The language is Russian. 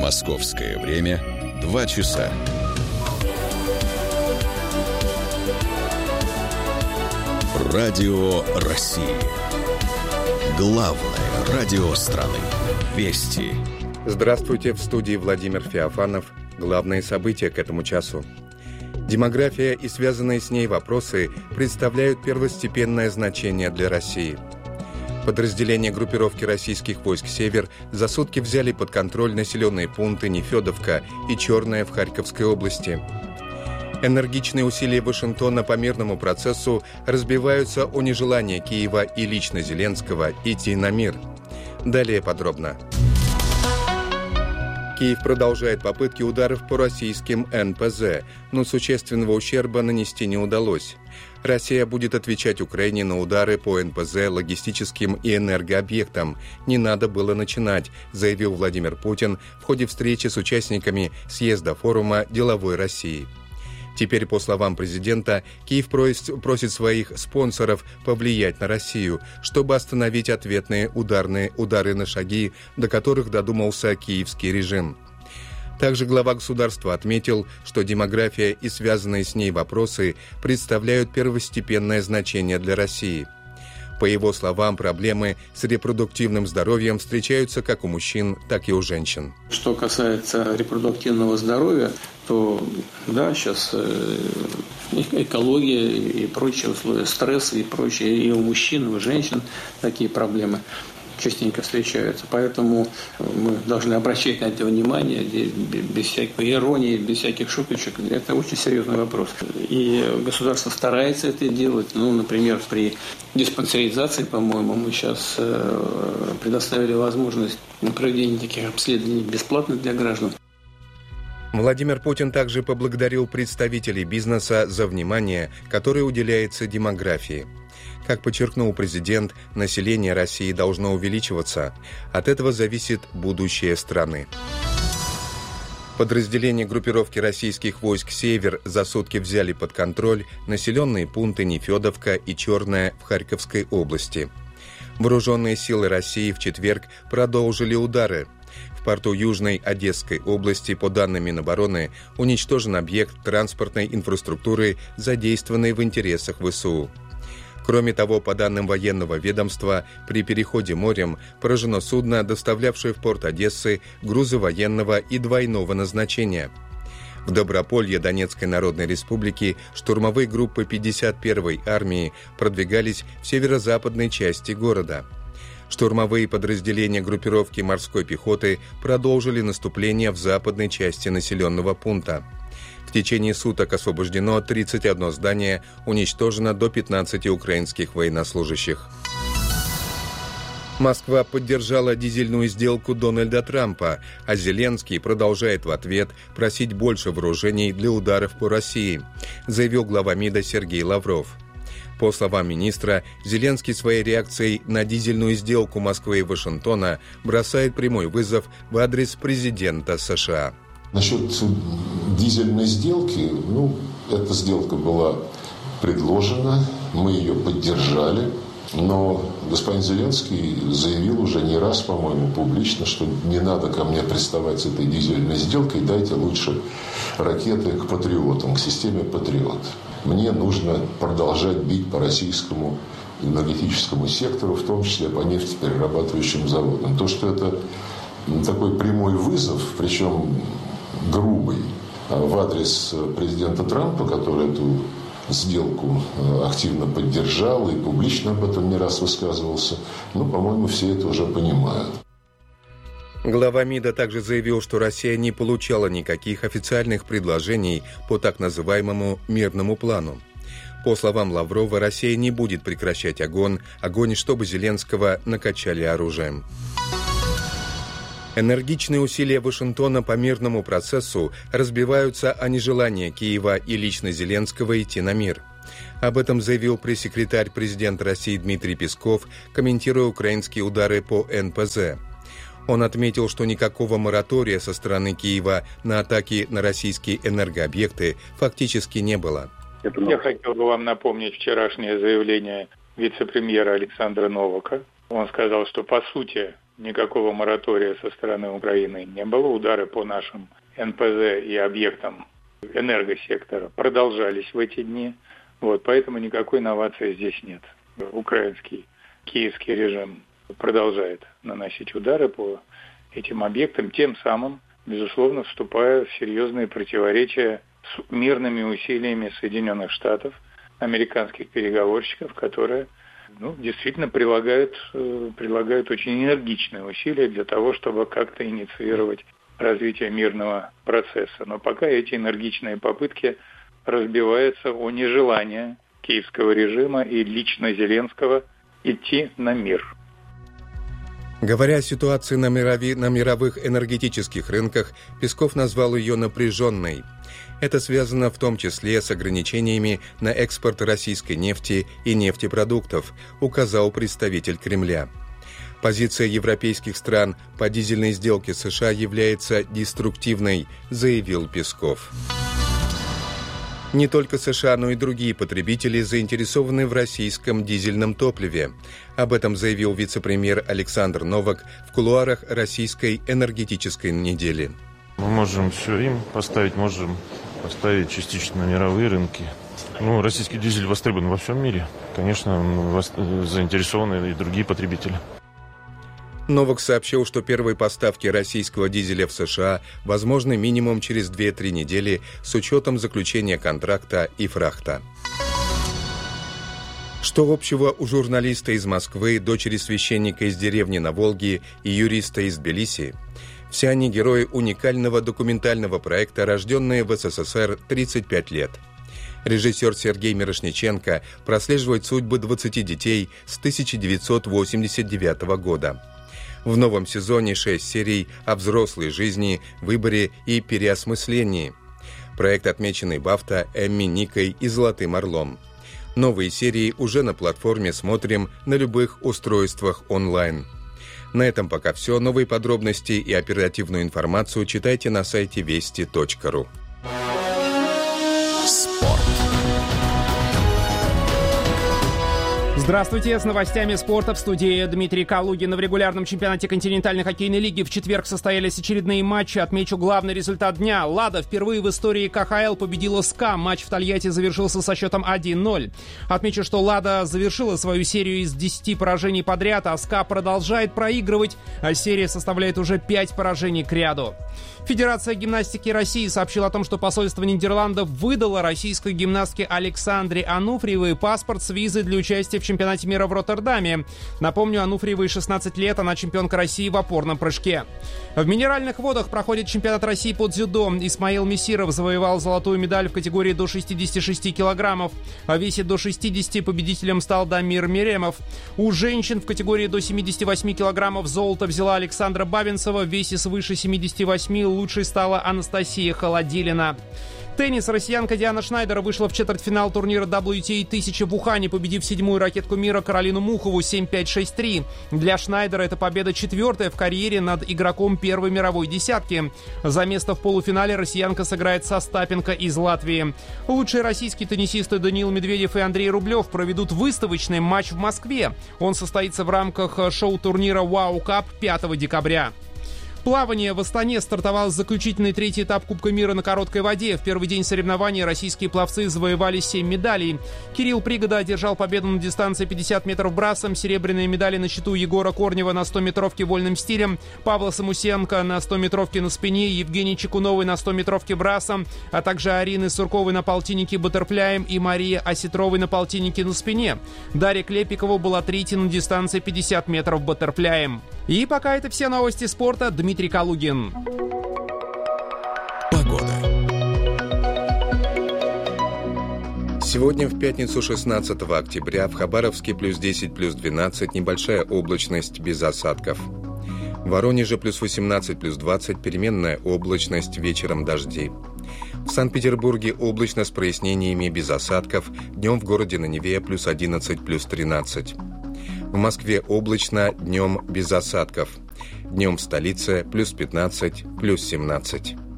Московское время 2 часа. Радио России. Главное радио страны. Вести. Здравствуйте, в студии Владимир Феофанов. Главные события к этому часу. Демография и связанные с ней вопросы представляют первостепенное значение для России. Подразделения группировки российских войск «Север» за сутки взяли под контроль населенные пункты Нефедовка и Черная в Харьковской области. Энергичные усилия Вашингтона по мирному процессу разбиваются о нежелание Киева и лично Зеленского идти на мир. Далее подробно. Киев продолжает попытки ударов по российским НПЗ, но существенного ущерба нанести не удалось. Россия будет отвечать Украине на удары по НПЗ, логистическим и энергообъектам. Не надо было начинать, заявил Владимир Путин в ходе встречи с участниками съезда форума «Деловой России». Теперь, по словам президента, Киев просит своих спонсоров повлиять на Россию, чтобы остановить ответные удары на шаги, до которых додумался киевский режим. Также глава государства отметил, что демография и связанные с ней вопросы представляют первостепенное значение для России. По его словам, проблемы с репродуктивным здоровьем встречаются как у мужчин, так и у женщин. Что касается репродуктивного здоровья, то да, сейчас экология и прочие условия, стресс и прочее, и у мужчин, и у женщин такие проблемы частенько встречаются. Поэтому мы должны обращать на это внимание, без всякой иронии, без всяких шуточек. Это очень серьезный вопрос. И государство старается это делать. Например, при диспансеризации, по-моему, мы сейчас предоставили возможность проведения таких обследований бесплатно для граждан. Владимир Путин также поблагодарил представителей бизнеса за внимание, которое уделяется демографии. Как подчеркнул президент, население России должно увеличиваться. От этого зависит будущее страны. Подразделения группировки российских войск «Север» за сутки взяли под контроль населенные пункты Нефедовка и Черная в Харьковской области. Вооруженные силы России в четверг продолжили удары. В порту Южной Одесской области, по данным Минобороны, уничтожен объект транспортной инфраструктуры, задействованный в интересах ВСУ. Кроме того, по данным военного ведомства, при переходе морем поражено судно, доставлявшее в порт Одессы грузы военного и двойного назначения. В Доброполье Донецкой Народной Республики штурмовые группы 51-й армии продвигались в северо-западной части города. Штурмовые подразделения группировки морской пехоты продолжили наступление в западной части населенного пункта. В течение суток освобождено 31 здание, уничтожено до 15 украинских военнослужащих. Москва поддержала дизельную сделку Дональда Трампа, а Зеленский продолжает в ответ просить больше вооружений для ударов по России, заявил глава МИДа Сергей Лавров. По словам министра, Зеленский своей реакцией на дизельную сделку Москвы и Вашингтона бросает прямой вызов в адрес президента США. Насчет дизельной сделки, эта сделка была предложена, мы ее поддержали, но господин Зеленский заявил уже не раз, по-моему, публично, что не надо ко мне приставать с этой дизельной сделкой, дайте лучше ракеты к патриотам, к системе «Патриот». Мне нужно продолжать бить по российскому энергетическому сектору, в том числе по нефтеперерабатывающим заводам. То, что это такой прямой вызов, причем грубый, в адрес президента Трампа, который эту сделку активно поддержал и публично об этом не раз высказывался, по-моему, все это уже понимают. Глава МИДа также заявил, что Россия не получала никаких официальных предложений по так называемому мирному плану. По словам Лаврова, Россия не будет прекращать огонь, чтобы Зеленского накачали оружием. Энергичные усилия Вашингтона по мирному процессу разбиваются о нежелание Киева и лично Зеленского идти на мир. Об этом заявил пресс-секретарь президента России Дмитрий Песков, комментируя украинские удары по НПЗ. Он отметил, что никакого моратория со стороны Киева на атаки на российские энергообъекты фактически не было. Я хотел бы вам напомнить вчерашнее заявление вице-премьера Александра Новака. Он сказал, что по сути никакого моратория со стороны Украины не было. Удары по нашим НПЗ и объектам энергосектора продолжались в эти дни. Поэтому никакой инновации здесь нет. Украинский, киевский режим продолжает наносить удары по этим объектам, тем самым, безусловно, вступая в серьезные противоречия с мирными усилиями Соединенных Штатов, американских переговорщиков, которые действительно прилагают очень энергичные усилия для того, чтобы как-то инициировать развитие мирного процесса. Но пока эти энергичные попытки разбиваются о нежелание киевского режима и лично Зеленского идти на мир. Говоря о ситуации на мировых энергетических рынках, Песков назвал ее напряженной. Это связано в том числе с ограничениями на экспорт российской нефти и нефтепродуктов, указал представитель Кремля. Позиция европейских стран по дизельной сделке США является деструктивной, заявил Песков. Не только США, но и другие потребители заинтересованы в российском дизельном топливе. Об этом заявил вице-премьер Александр Новак в кулуарах российской энергетической недели. Мы можем все им поставить, можем поставить частично на мировые рынки. Российский дизель востребован во всем мире. Конечно, заинтересованы и другие потребители. Новак сообщил, что первые поставки российского дизеля в США возможны минимум через 2-3 недели с учетом заключения контракта и фрахта. Что общего у журналиста из Москвы, дочери священника из деревни на Волге и юриста из Тбилиси? Все они герои уникального документального проекта, рожденные в СССР 35 лет. Режиссер Сергей Мирошниченко прослеживает судьбы 20 детей с 1989 года. В новом сезоне 6 серий о взрослой жизни, выборе и переосмыслении. Проект, отмеченный BAFTA, Эмми, Никой и Золотым Орлом. Новые серии уже на платформе «Смотрим» на любых устройствах онлайн. На этом пока все. Новые подробности и оперативную информацию читайте на сайте вести.ру. Здравствуйте, с новостями спорта в студии Дмитрий Калугин. В регулярном чемпионате континентальной хоккейной лиги в четверг состоялись очередные матчи. Отмечу главный результат дня. «Лада» впервые в истории КХЛ победила СКА. Матч в Тольятти завершился со счетом 1-0. Отмечу, что «Лада» завершила свою серию из 10 поражений подряд, а СКА продолжает проигрывать, а серия составляет уже 5 поражений к ряду. Федерация гимнастики России сообщила о том, что посольство Нидерландов выдало российской гимнастке Александре Ануфриевой паспорт с визой для участия в чемпионате мира в Роттердаме. Напомню, Ануфриевой 16 лет, она чемпионка России в опорном прыжке. В Минеральных водах проходит чемпионат России по дзюдо. Исмаил Мессиров завоевал золотую медаль в категории до 66 килограммов. В весе до 60 победителем стал Дамир Меремов. У женщин в категории до 78 килограммов золото взяла Александра Бабинцева. В весе свыше 78 лучшей стала Анастасия Холодилина. Теннис. Россиянка Диана Шнайдер вышла в четвертьфинал турнира WTA 1000 в Ухане, победив седьмую ракетку мира Каролину Мухову 7-5-6-3. Для Шнайдера это победа четвертая в карьере над игроком первой мировой десятки. За место в полуфинале россиянка сыграет со Остапенко из Латвии. Лучшие российские теннисисты Даниил Медведев и Андрей Рублев проведут выставочный матч в Москве. Он состоится в рамках шоу-турнира Wow Cup 5 декабря. Плавание. В Астане стартовал заключительный третий этап Кубка мира на короткой воде. В первый день соревнований российские пловцы завоевали 7 медалей. Кирилл Пригода одержал победу на дистанции 50 метров брасом. Серебряные медали на счету Егора Корнева на 100-метровке вольным стилем, Павла Самусенко на 100-метровке на спине, Евгений Чекуновой на 100-метровке брасом, а также Арины Сурковой на полтиннике баттерфляем и Марии Осетровой на полтиннике на спине. Дарья Клепикова была третьей на дистанции 50 метров баттерфляем. И пока это все новости спорта. Дмитрий Калугин. Погода. Сегодня, в пятницу 16 октября, в Хабаровске плюс 10, плюс 12, небольшая облачность без осадков. В Воронеже плюс 18, плюс 20, переменная облачность, вечером дожди. В Санкт-Петербурге облачно с прояснениями без осадков, днем в городе на Неве плюс 11, плюс 13. В Москве облачно, днем без осадков. Днем в столице плюс 15, плюс 17.